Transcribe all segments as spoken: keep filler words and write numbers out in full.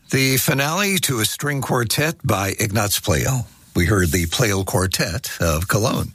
The finale to a string quartet by Ignaz Pleyel. We heard the Pleyel Quartet of Cologne.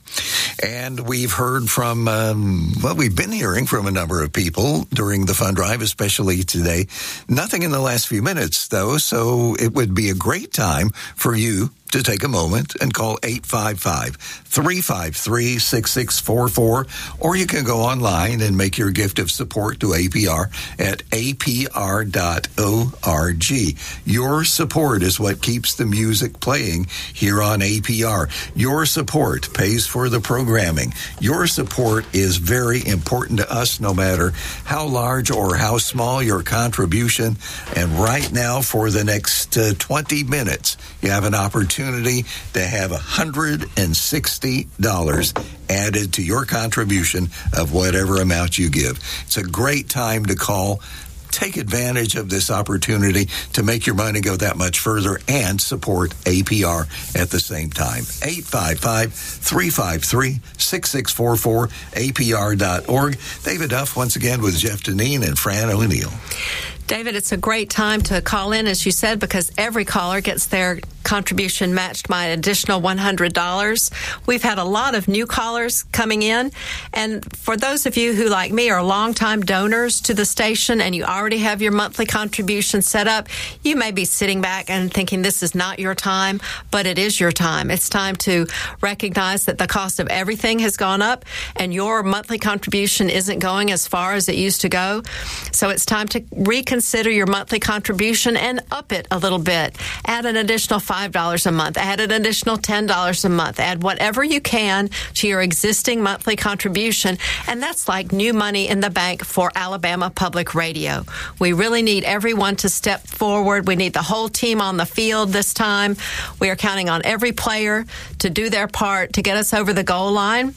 And we've heard from, um, well, we've been hearing from a number of people during the fund drive, especially today. Nothing in the last few minutes, though, so it would be a great time for you to take a moment and call eight five five, three five three, six six four four, or you can go online and make your gift of support to A P R at A P R dot org. Your support is what keeps the music playing here on A P R. Your support pays for the programming. Your support is very important to us, no matter how large or how small your contribution. And right now, for the next uh, twenty minutes, you have an opportunity to have one hundred sixty dollars added to your contribution of whatever amount you give. It's a great time to call. Take advantage of this opportunity to make your money go that much further and support A P R at the same time. eight five five, three five three, six six four four, A P R dot org. David Duff once again with Jeff Deneen and Fran O'Neill. David, it's a great time to call in, as you said, because every caller gets their contribution matched by an additional one hundred dollars. We've had a lot of new callers coming in, and for those of you who, like me, are longtime donors to the station and you already have your monthly contribution set up, you may be sitting back and thinking this is not your time, but it is your time. It's time to recognize that the cost of everything has gone up and your monthly contribution isn't going as far as it used to go. So it's time to reconsider Consider your monthly contribution and up it a little bit. Add an additional five dollars a month. Add an additional ten dollars a month. Add whatever you can to your existing monthly contribution. And that's like new money in the bank for Alabama Public Radio. We really need everyone to step forward. We need the whole team on the field this time. We are counting on every player to do their part to get us over the goal line.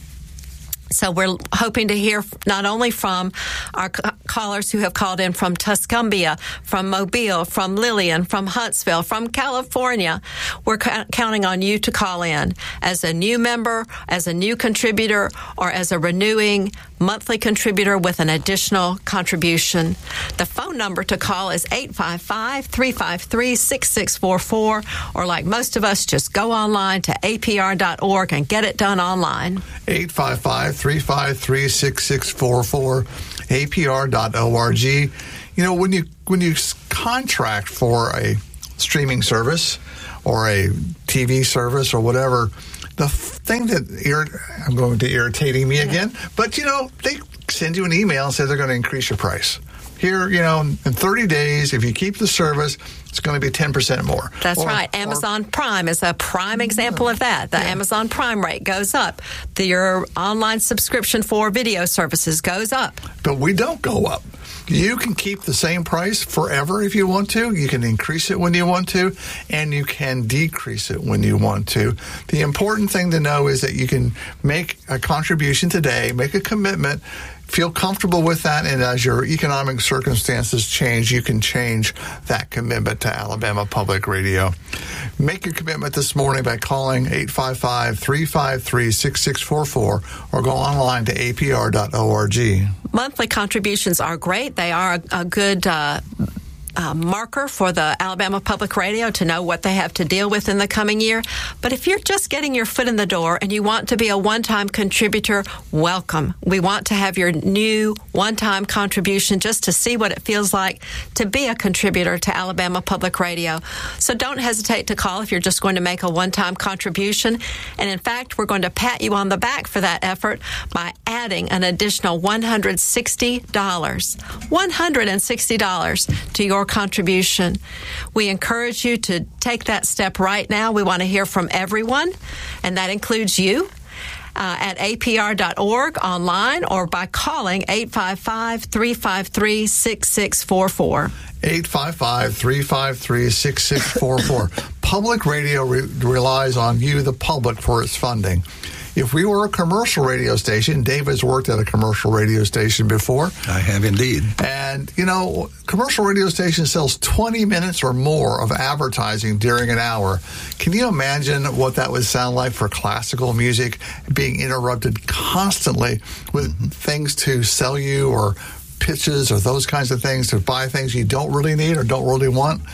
So we're hoping to hear not only from our callers who have called in from Tuscumbia, from Mobile, from Lillian, from Huntsville, from California. We're counting on you to call in as a new member, as a new contributor, or as a renewing monthly contributor with an additional contribution. The phone number to call is eight five five, three five three, six six four four, or like most of us, just go online to A P R dot org and get it done online. eight five five, three five three, six six four four, A P R dot org. You know, when you when you contract for a streaming service or a T V service or whatever, the thing that ir- I'm going to irritating me again, but you know, they send you an email and say they're going to increase your price. Here, you know, in thirty days, if you keep the service, it's going to be ten percent more. That's or, right. Amazon or, Prime is a prime example of that. The yeah. Amazon Prime rate goes up. The, your online subscription for video services goes up. But we don't go up. You can keep the same price forever if you want to. You can increase it when you want to, and you can decrease it when you want to. The important thing to know is that you can make a contribution today, make a commitment, feel comfortable with that, and as your economic circumstances change, you can change that commitment to Alabama Public Radio. Make your commitment this morning by calling eight five five, three five three, six six four four or go online to A P R dot org. Monthly contributions are great. They are a, a good uh, uh, marker for the Alabama Public Radio to know what they have to deal with in the coming year. But if you're just getting your foot in the door and you want to be a one-time contributor, welcome. We want to have your new one-time contribution just to see what it feels like to be a contributor to Alabama Public Radio. So don't hesitate to call if you're just going to make a one-time contribution. And in fact, we're going to pat you on the back for that effort by adding an additional one hundred sixty dollars. one hundred sixty dollars to your contribution. We encourage you to take that step right now. We want to hear from everyone, and that includes you. Uh, at A P R dot org online or by calling eight five five, three five three, six six four four. eight five five, three five three, six six four four. Public radio re- relies on you, the public, for its funding. If we were a commercial radio station, David's worked at a commercial radio station before. I have indeed. And, you know, commercial radio station sells twenty minutes or more of advertising during an hour. Can you imagine what that would sound like for classical music being interrupted constantly with mm-hmm. things to sell you or pitches or those kinds of things to buy things you don't really need or don't really want?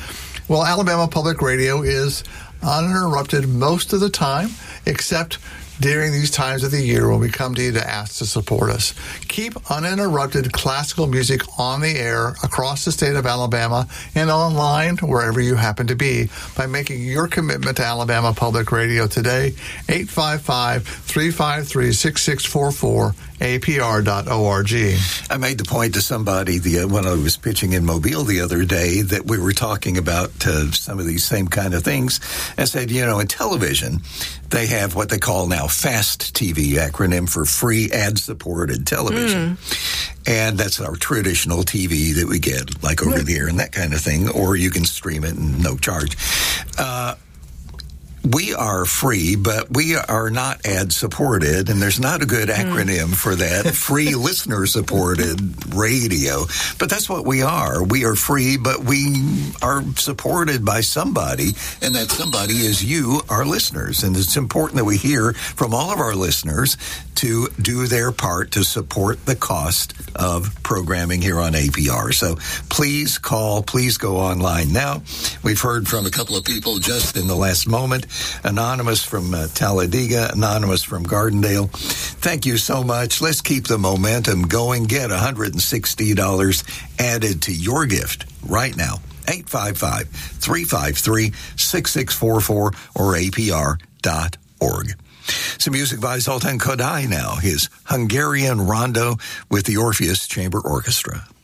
Well, Alabama Public Radio is uninterrupted most of the time, except during these times of the year when we come to you to ask to support us. Keep uninterrupted classical music on the air across the state of Alabama and online wherever you happen to be by making your commitment to Alabama Public Radio today. eight five five, three five three, six six four four, A P R dot org. I made the point to somebody the, when I was pitching in Mobile the other day that we were talking about uh, some of these same kind of things. I said, you know, in television, they have what they call now FAST T V, acronym for free ad-supported television. Mm. And that's our traditional T V that we get, like over the air and that kind of thing, or you can stream it and no charge. Uh, We are free, but we are not ad-supported, and there's not a good acronym mm. for that. Free listener-supported radio. But that's what we are. We are free, but we are supported by somebody, and that somebody is you, our listeners. And it's important that we hear from all of our listeners to do their part to support the cost of programming here on A P R. So please call, please go online now. We've heard from a couple of people just in the last moment. Anonymous from uh, Talladega, Anonymous from Gardendale. Thank you so much. Let's keep the momentum going. Get one hundred sixty dollars added to your gift right now. eight five five, three five three, six six four four or A P R dot org. Some music by Zoltan Kodály now, his Hungarian Rondo with the Orpheus Chamber Orchestra.